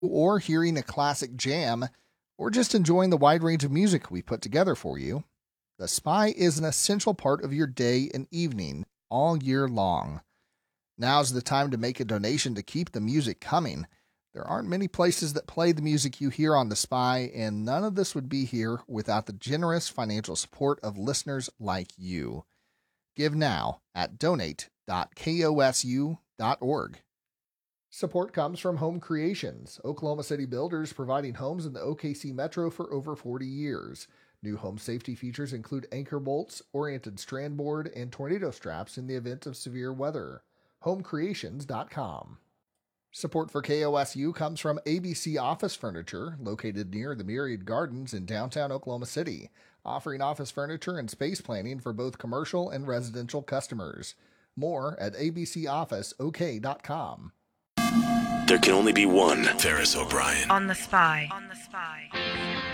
or hearing a classic jam, or just enjoying the wide range of music we put together for you, The Spy is an essential part of your day and evening all year long. Now's the time to make a donation to keep the music coming. There aren't many places that play the music you hear on The Spy, and none of this would be here without the generous financial support of listeners like you. Give now at donate.kosu.org. Support comes from Home Creations, Oklahoma City builders providing homes in the OKC Metro for over 40 years. New home safety features include anchor bolts, oriented strand board, and tornado straps in the event of severe weather. HomeCreations.com. Support for KOSU comes from ABC Office Furniture, located near the Myriad Gardens in downtown Oklahoma City, offering office furniture and space planning for both commercial and residential customers. More at abcofficeok.com. There can only be one Ferris O'Brien. On the Spy.